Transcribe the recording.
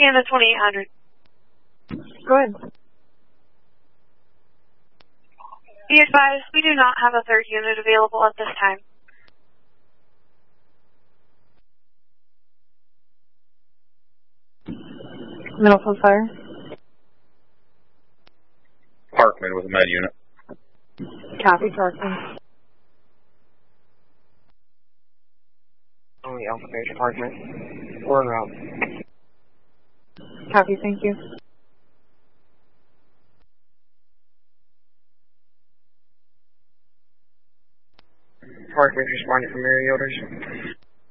Scan the 2800. Go ahead. Be advised, we do not have a third unit available at this time. Middlefield Fire. Parkman with a med unit. Copy, Parkman. Only Alpha Beta Parkman. We're en route. Copy, thank you. Parkman's responding from Mariota's.